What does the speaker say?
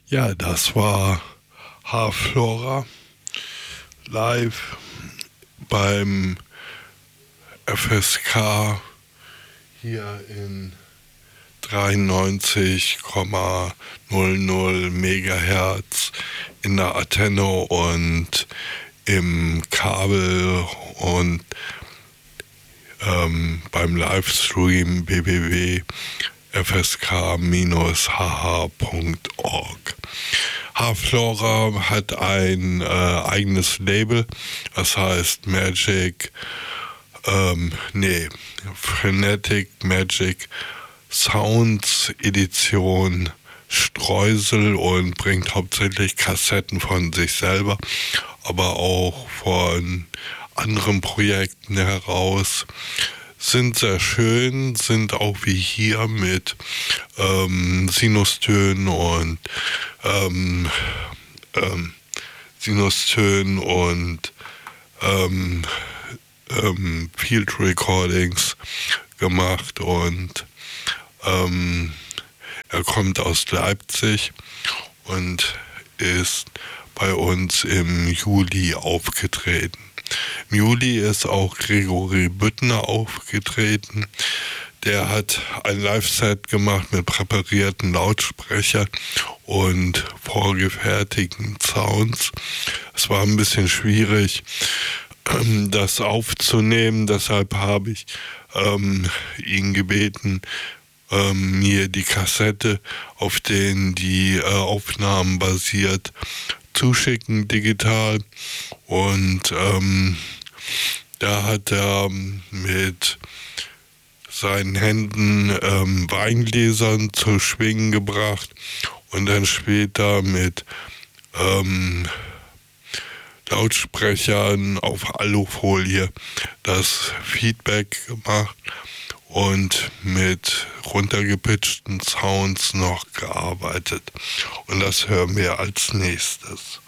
Ja, das war Haarflora live beim FSK hier in 93,00 Megahertz in der Antenne und im Kabel und beim Livestream www.fsk-hh.org. Haarflora hat ein eigenes Label, das heißt Frenetic Magic Sounds Edition Streusel und bringt hauptsächlich Kassetten von sich selber, aber auch von anderen Projekten heraus. Sind sehr schön, sind auch wie hier mit Sinustönen und Field Recordings gemacht und er kommt aus Leipzig und ist bei uns im Juli aufgetreten. Im Juli ist auch Gregory Büttner aufgetreten. Der hat ein Live-Set gemacht mit präparierten Lautsprechern und vorgefertigten Sounds. Es war ein bisschen schwierig, das aufzunehmen. Deshalb habe ich ihn gebeten, mir die Kassette, auf denen die Aufnahmen basiert, zuschicken digital. Und da hat er mit seinen Händen Weingläsern zu schwingen gebracht und dann später mit Lautsprechern auf Alufolie das Feedback gemacht und mit runtergepitchten Sounds noch gearbeitet. Und das hören wir als nächstes.